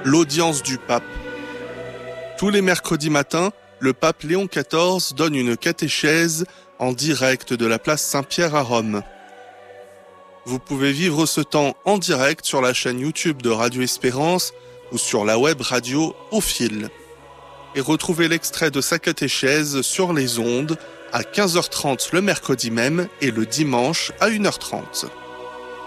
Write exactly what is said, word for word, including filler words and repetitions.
l'audience du pape. Tous les mercredis matins, le pape Léon quatorze donne une catéchèse en direct de la place Saint-Pierre à Rome. Vous pouvez vivre ce temps en direct sur la chaîne YouTube de Radio Espérance ou sur la web radio Au Fil. Et retrouvez l'extrait de sa catéchèse sur les ondes à quinze heures trente le mercredi même et le dimanche à une heure trente.